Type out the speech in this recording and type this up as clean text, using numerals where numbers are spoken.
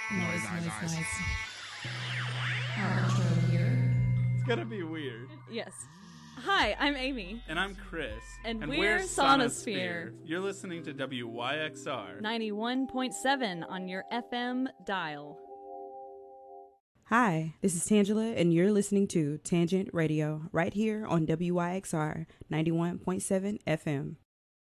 Nice. Our intro here. It's gonna be weird. Yes. Hi, I'm Amy. And I'm Chris. And we're Sonosphere. You're listening to WYXR 91.7 on your FM dial. Hi, this is Tangela, and you're listening to Tangent Radio right here on WYXR 91.7 FM.